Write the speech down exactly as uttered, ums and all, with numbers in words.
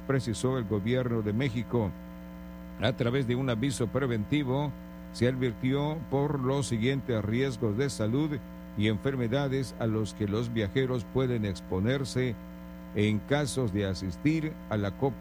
precisó el gobierno de México. A través de un aviso preventivo, se advirtió por los siguientes riesgos de salud y enfermedades a los que los viajeros pueden exponerse en casos de asistir a la Copa